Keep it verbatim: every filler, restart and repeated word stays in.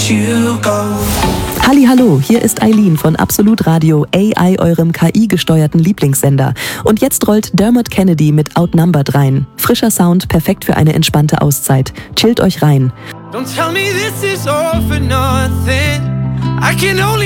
you go. Hallihallo, hier ist Eileen von Absolut Radio, A I, eurem K I-gesteuerten Lieblingssender. Und jetzt rollt Dermot Kennedy mit Outnumbered rein. Frischer Sound, perfekt für eine entspannte Auszeit. Chillt euch rein. Don't tell me this is all for nothing. I can only